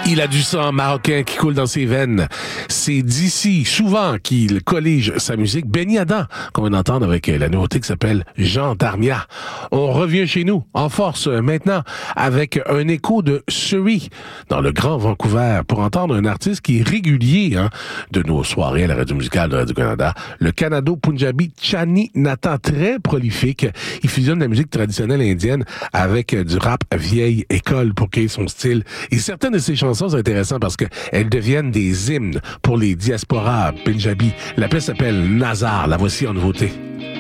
Il a du sang marocain qui coule dans ses veines. C'est d'ici, souvent, qu'il collige sa musique. Benny Adam, qu'on vient d'entendre avec la nouveauté qui s'appelle Jean Darmia. On revient chez nous, en force, maintenant, avec un écho de Surrey, dans le Grand Vancouver, pour entendre un artiste qui est régulier de nos soirées à la radio musicale de Radio-Canada, le Canado-Punjabi Chani Nathan, très prolifique. Il fusionne la musique traditionnelle indienne avec du rap vieille école pour créer son style. Et certaines de ses chansons sont intéressantes parce qu'elles deviennent des hymnes pour les diasporas punjabi. La pièce s'appelle Nazar. La voici en nouveauté.